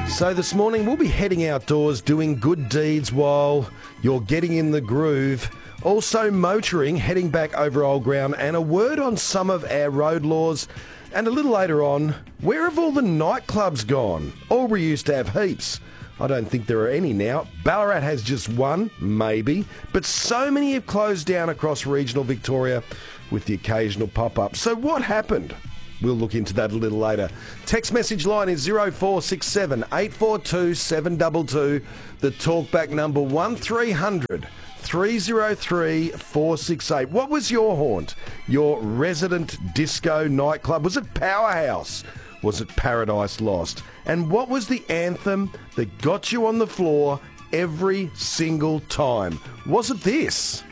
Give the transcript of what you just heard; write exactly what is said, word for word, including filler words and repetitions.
So this morning we'll be heading outdoors doing good deeds while you're getting in the groove. Also motoring, heading back over old ground, and a word on some of our road laws. And a little later on, where have all the nightclubs gone? Albury used to have heaps. I don't think there are any now. Ballarat has just one, maybe. But so many have closed down across regional Victoria with the occasional pop-up. So what happened? We'll look into that a little later. Text message line is zero four six seven, eight four two, seven two two. The talkback number one three hundred, three oh three, four six eight. What was your haunt? Your resident disco nightclub? Was it Powerhouse? Was it Paradise Lost? And what was the anthem that got you on the floor every single time? Was it this?